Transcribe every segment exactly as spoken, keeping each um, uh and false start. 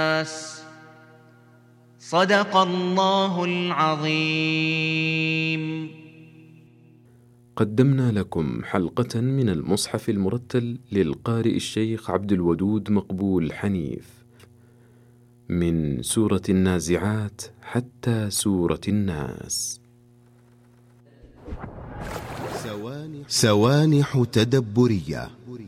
صدق الله العظيم. قدمنا لكم حلقة من المصحف المرتل للقارئ الشيخ عبد الودود مقبول حنيف، من سورة النازعات حتى سورة الناس. سوانح تدبرية.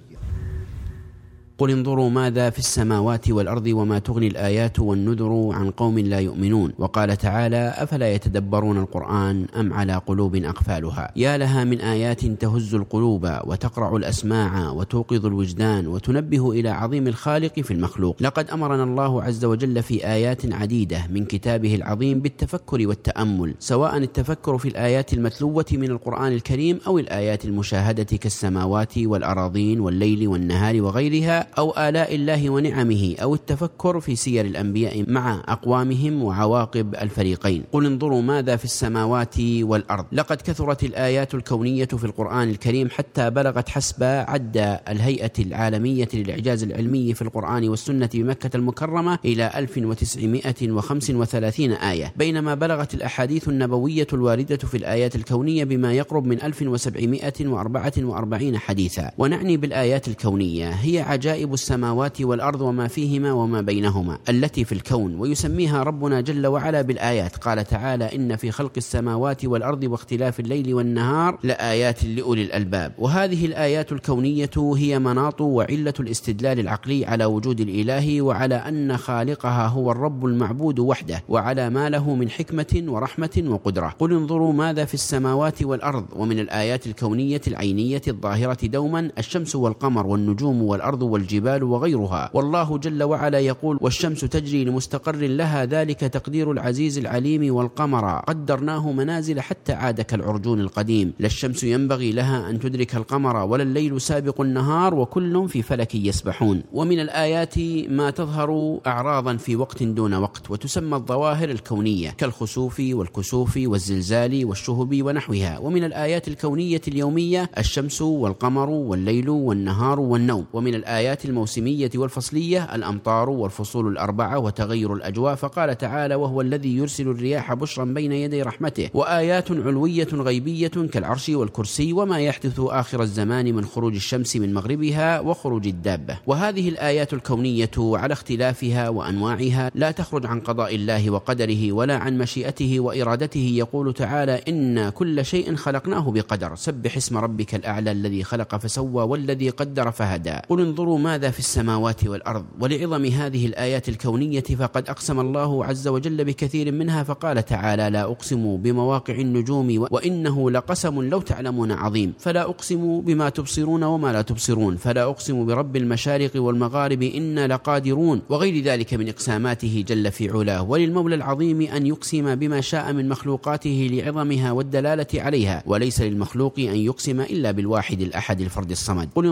قل انظروا ماذا في السماوات والأرض وما تغني الآيات والنذر عن قوم لا يؤمنون. وقال تعالى: أفلا يتدبرون القرآن أم على قلوب أقفالها. يا لها من آيات تهز القلوب وتقرع الأسماع وتوقظ الوجدان وتنبه إلى عظيم الخالق في المخلوق. لقد أمرنا الله عز وجل في آيات عديدة من كتابه العظيم بالتفكر والتأمل، سواء التفكر في الآيات المتلوة من القرآن الكريم أو الآيات المشاهدة كالسماوات والأراضين والليل والنهار وغيرها، أو آلاء الله ونعمه، أو التفكر في سير الأنبياء مع أقوامهم وعواقب الفريقين. قل انظروا ماذا في السماوات والأرض. لقد كثرت الآيات الكونية في القرآن الكريم حتى بلغت حسب عد الهيئة العالمية للإعجاز العلمي في القرآن والسنة بمكة المكرمة إلى ألف وتسعمائة وخمسة وثلاثين آية، بينما بلغت الأحاديث النبوية الواردة في الآيات الكونية بما يقرب من ألف وسبعمائة وأربعة وأربعين حديثا. ونعني بالآيات الكونية هي عجائب السماوات والأرض وما فيهما وما بينهما التي في الكون، ويسميها ربنا جل وعلا بالآيات. قال تعالى: إن في خلق السماوات والأرض واختلاف الليل والنهار لآيات لأولي الألباب. وهذه الآيات الكونية هي مناط وعلة الاستدلال العقلي على وجود الإله وعلى أن خالقها هو الرب المعبود وحده، وعلى ما له من حكمة ورحمة وقدرة. قل انظروا ماذا في السماوات والأرض. ومن الآيات الكونية العينية الظاهرة دوما الشمس والقمر والنجوم والأرض والجبال وغيرها. والله جل وعلا يقول: والشمس تجري لمستقر لها ذلك تقدير العزيز العليم، والقمر قدرناه منازل حتى عاد كالعرجون القديم. لا الشمس ينبغي لها أن تدرك القمر ولا الليل سابق النهار وكل في فلك يسبحون. ومن الآيات ما تظهر أعراضا في وقت دون وقت وتسمى الظواهر الكونية كالخسوف والكسوف والزلزال والشهب ونحوها. ومن الآيات الكونية اليومية الشمس والقمر والليل والنهار والنوم. ومن الآيات الموسمية والفصلية الأمطار والفصول الأربعة وتغير الأجواء. فقال تعالى: وهو الذي يرسل الرياح بشرا بين يدي رحمته. وآيات علوية غيبية كالعرش والكرسي وما يحدث آخر الزمان من خروج الشمس من مغربها وخروج الدابة. وهذه الآيات الكونية على اختلافها وأنواعها لا تخرج عن قضاء الله وقدره ولا عن مشيئته وإرادته. يقول تعالى: إن كل شيء خلقناه بقدر. سبح اسم ربك الأعلى الذي خلق فسوى والذي قدر فهدى. قل انظروا ماذا في السماوات والأرض. ولعظم هذه الآيات الكونية فقد أقسم الله عز وجل بكثير منها، فقال تعالى: لا أقسم بمواقع النجوم وإنه لقسم لو تعلمون عظيم. فلا أقسم بما تبصرون وما لا تبصرون. فلا أقسم برب المشارق والمغارب إنا لقادرون. وغير ذلك من إقساماته جل في علاه. وللمولى العظيم أن يقسم بما شاء من مخلوقاته لعظمها والدلالة عليها، وليس للمخلوق أن يقسم إلا بالواحد الأحد الفرد الصمد.